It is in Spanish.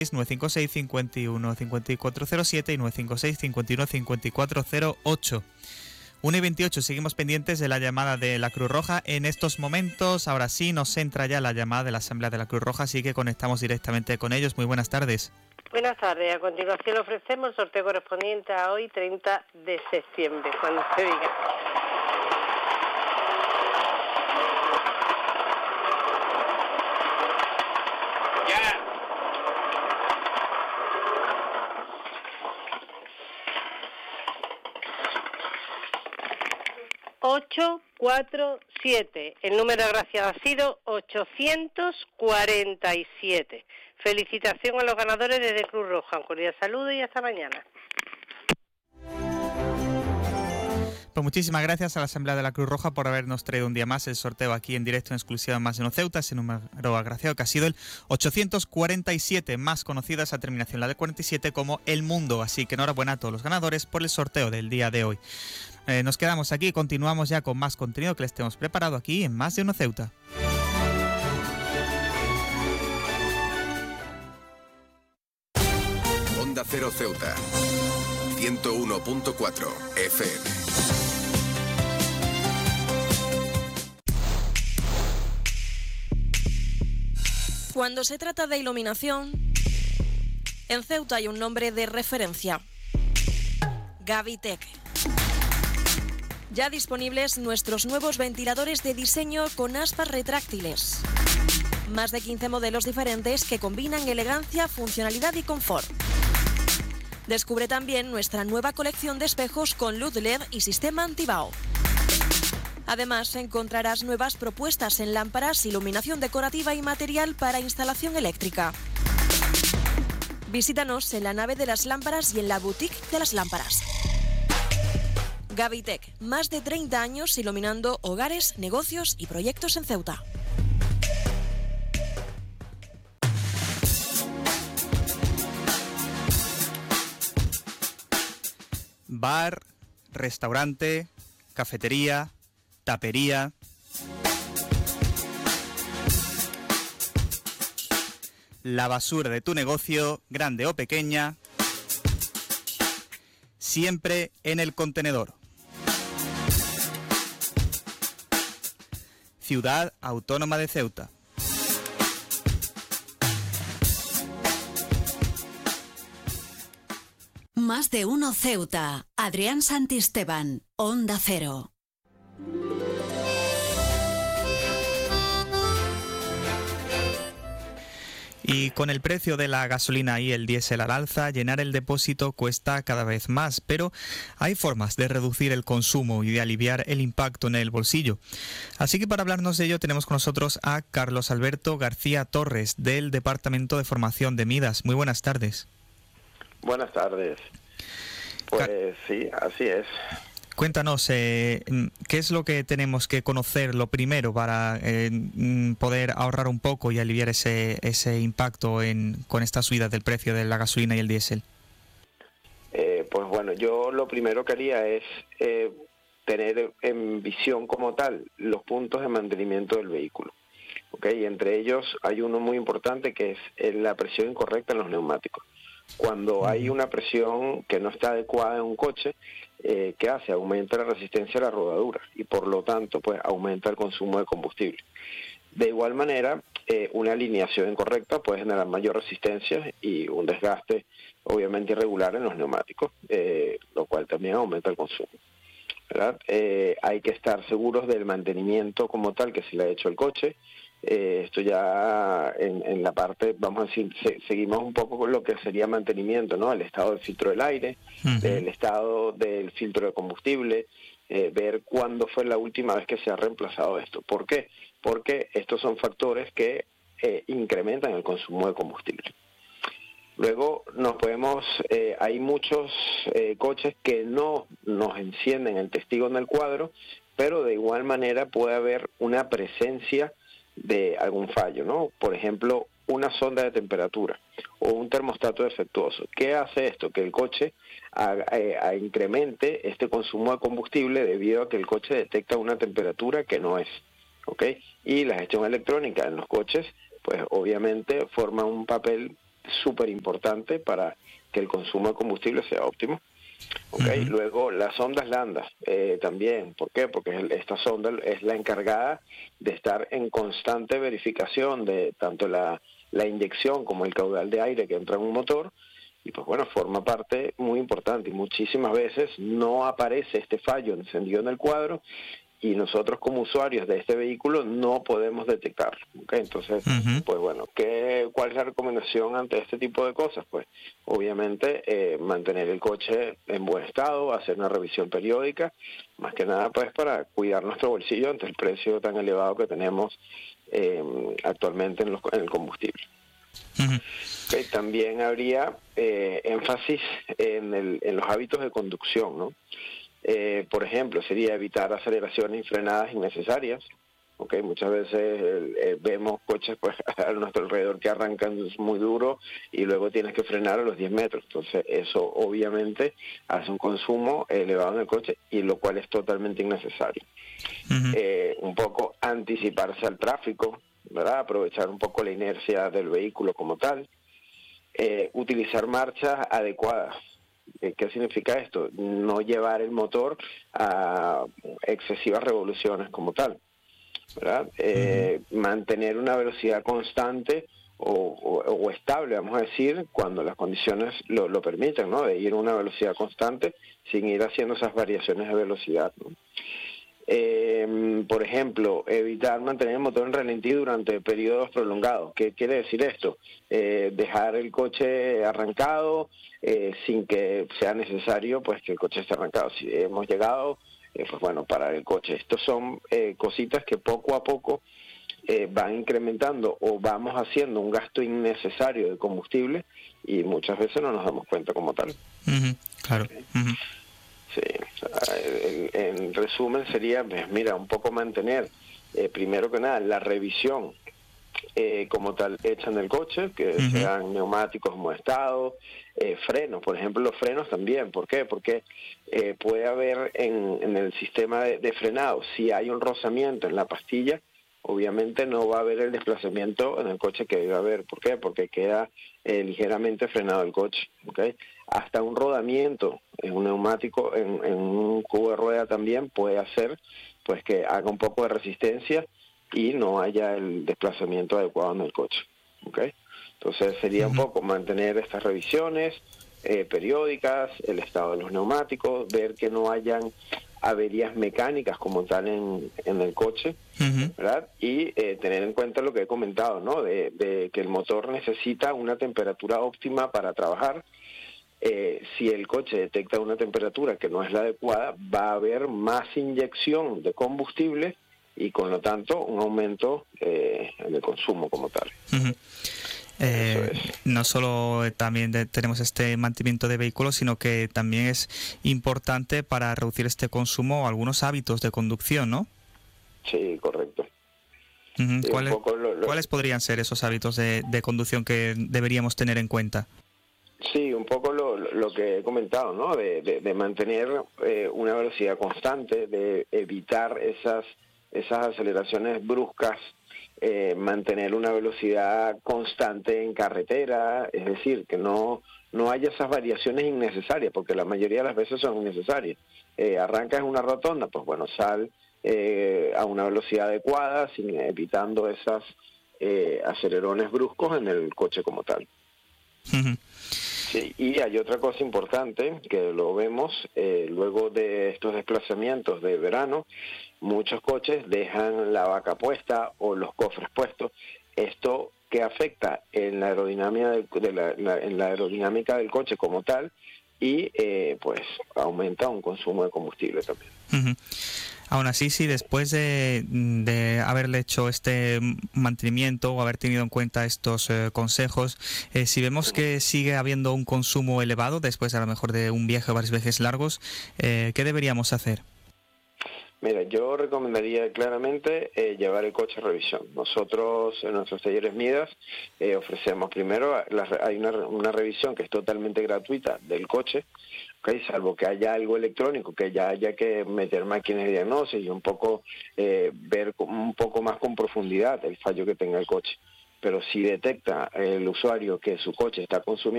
956 51 5407 y 956 51 5408. 1:28, seguimos pendientes de la llamada de la Cruz Roja. En estos momentos, ahora sí, nos entra ya la llamada de la Asamblea de la Cruz Roja, así que conectamos directamente con ellos. Muy buenas tardes. Buenas tardes. A continuación ofrecemos el sorteo correspondiente a hoy, 30 de septiembre, cuando se diga. ¡Ya! 847. El número agraciado ha sido 847. Felicitación a los ganadores desde Cruz Roja. Un cordial saludo y hasta mañana. Pues muchísimas gracias a la Asamblea de la Cruz Roja por habernos traído un día más el sorteo aquí en directo en exclusiva en Más de Uno Ceuta, ese número agraciado que ha sido el 847, más conocida esa terminación, la de 47, como El Mundo. Así que enhorabuena a todos los ganadores por el sorteo del día de hoy. Nos quedamos aquí y continuamos ya con más contenido que les tenemos preparado aquí en Más de Uno Ceuta. Onda Cero Ceuta, 101.4 FM. Cuando se trata de iluminación, en Ceuta hay un nombre de referencia: Gavitec. Ya disponibles nuestros nuevos ventiladores de diseño con aspas retráctiles. Más de 15 modelos diferentes que combinan elegancia, funcionalidad y confort. Descubre también nuestra nueva colección de espejos con luz LED y sistema antibao. Además, encontrarás nuevas propuestas en lámparas, iluminación decorativa y material para instalación eléctrica. Visítanos en la nave de las lámparas y en la boutique de las lámparas. Gavitec, más de 30 años iluminando hogares, negocios y proyectos en Ceuta. Bar, restaurante, cafetería, tapería. La basura de tu negocio, grande o pequeña, siempre en el contenedor. Ciudad Autónoma de Ceuta. Más de Uno Ceuta. Adrián Santisteban, Onda Cero. Y con el precio de la gasolina y el diésel al alza, llenar el depósito cuesta cada vez más, pero hay formas de reducir el consumo y de aliviar el impacto en el bolsillo. Así que para hablarnos de ello tenemos con nosotros a Carlos Alberto García Torres, del Departamento de Formación de Midas. Muy buenas tardes. Buenas tardes. Pues sí, así es. Cuéntanos, ¿qué es lo que tenemos que conocer lo primero para poder ahorrar un poco y aliviar ese impacto con esta subida del precio de la gasolina y el diésel? Pues bueno, yo lo primero que haría es tener en visión como tal los puntos de mantenimiento del vehículo. ¿Okay? Y entre ellos hay uno muy importante que es la presión incorrecta en los neumáticos. Cuando hay una presión que no está adecuada en un coche, ¿qué hace? Aumenta la resistencia a la rodadura y por lo tanto pues aumenta el consumo de combustible. De igual manera, una alineación incorrecta puede generar mayor resistencia y un desgaste obviamente irregular en los neumáticos, lo cual también aumenta el consumo, ¿verdad? Hay que estar seguros del mantenimiento como tal que se le ha hecho al coche. Esto ya en la parte, vamos a decir, seguimos un poco con lo que sería mantenimiento, ¿no? El estado del filtro del aire, el estado del filtro de combustible, ver cuándo fue la última vez que se ha reemplazado esto. ¿Por qué? Porque estos son factores que incrementan el consumo de combustible. Luego hay muchos coches que no nos encienden el testigo en el cuadro, pero de igual manera puede haber una presencia de algún fallo, ¿no? Por ejemplo, una sonda de temperatura o un termostato defectuoso. ¿Qué hace esto? Que el coche incremente este consumo de combustible debido a que el coche detecta una temperatura que no es, ¿ok? Y la gestión electrónica en los coches, pues obviamente forma un papel súper importante para que el consumo de combustible sea óptimo. Okay. Luego las sondas Landa también. ¿Por qué? Porque esta sonda es la encargada de estar en constante verificación de tanto la inyección como el caudal de aire que entra en un motor, y pues bueno, forma parte muy importante, y muchísimas veces no aparece este fallo encendido en el cuadro y nosotros como usuarios de este vehículo no podemos detectarlo. ¿Okay? Entonces, pues bueno, ¿cuál es la recomendación ante este tipo de cosas? Pues obviamente mantener el coche en buen estado, hacer una revisión periódica, más que nada pues para cuidar nuestro bolsillo ante el precio tan elevado que tenemos actualmente en el combustible. Okay, también habría énfasis en los hábitos de conducción, ¿no? Por ejemplo, sería evitar aceleraciones y frenadas innecesarias. Okay, muchas veces vemos coches pues a nuestro alrededor que arrancan muy duro y luego tienes que frenar a los 10 metros. Entonces eso obviamente hace un consumo elevado en el coche, y lo cual es totalmente innecesario. Un poco anticiparse al tráfico, ¿verdad? Aprovechar un poco la inercia del vehículo como tal. Utilizar marchas adecuadas. ¿Qué significa esto? No llevar el motor a excesivas revoluciones como tal, ¿verdad? Mantener una velocidad constante o estable, vamos a decir, cuando las condiciones lo permiten, ¿no? De ir a una velocidad constante sin ir haciendo esas variaciones de velocidad, ¿no? Por ejemplo, evitar mantener el motor en ralentí durante periodos prolongados. ¿Qué quiere decir esto? Dejar el coche arrancado sin que sea necesario pues que el coche esté arrancado. Si hemos llegado, pues bueno, parar el coche. Estos son cositas que poco a poco van incrementando o vamos haciendo un gasto innecesario de combustible, y muchas veces no nos damos cuenta como tal. Claro. Sí, en resumen sería, pues mira, un poco mantener, primero que nada, la revisión como tal hecha en el coche, que sean neumáticos en buen estado, frenos, por ejemplo, los frenos también. ¿Por qué? Porque puede haber en el sistema de frenado, si hay un rozamiento en la pastilla, obviamente no va a haber el desplazamiento en el coche que debe haber. ¿Por qué? Porque queda ligeramente frenado el coche. ¿Okay? Hasta un rodamiento en un neumático, en un cubo de rueda también puede hacer pues que haga un poco de resistencia y no haya el desplazamiento adecuado en el coche. ¿Okay? Entonces sería un poco mantener estas revisiones periódicas, el estado de los neumáticos, ver que no hayan averías mecánicas como tal en el coche, ¿verdad? Y tener en cuenta lo que he comentado, ¿no? De que el motor necesita una temperatura óptima para trabajar. Si el coche detecta una temperatura que no es la adecuada, va a haber más inyección de combustible y con lo tanto un aumento en el consumo como tal. No solo también tenemos este mantenimiento de vehículos, sino que también es importante para reducir este consumo algunos hábitos de conducción, ¿no? Sí, correcto. ¿Cuáles podrían ser esos hábitos de conducción que deberíamos tener en cuenta? Sí, un poco lo que he comentado, ¿no? De mantener una velocidad constante, de evitar esas aceleraciones bruscas, mantener una velocidad constante en carretera, es decir, que no haya esas variaciones innecesarias, porque la mayoría de las veces son innecesarias. Arrancas en una rotonda, pues bueno, sal a una velocidad adecuada, evitando esas acelerones bruscos en el coche como tal. Sí, y hay otra cosa importante que lo vemos luego de estos desplazamientos de verano. Muchos coches dejan la vaca puesta o los cofres puestos. Esto que afecta en la aerodinámica en la aerodinámica del coche como tal, y pues aumenta un consumo de combustible también. Aún así, sí, después de haberle hecho este mantenimiento o haber tenido en cuenta estos consejos, si vemos que sigue habiendo un consumo elevado después a lo mejor de un viaje o varios viajes largos, ¿qué deberíamos hacer? Mira, yo recomendaría claramente llevar el coche a revisión. Nosotros en nuestros talleres Midas ofrecemos primero, hay una revisión que es totalmente gratuita del coche, ¿okay? Salvo que haya algo electrónico, que ya haya que meter máquinas de diagnóstico y un poco ver un poco más con profundidad el fallo que tenga el coche. pero si detecta el usuario que su coche está consumiendo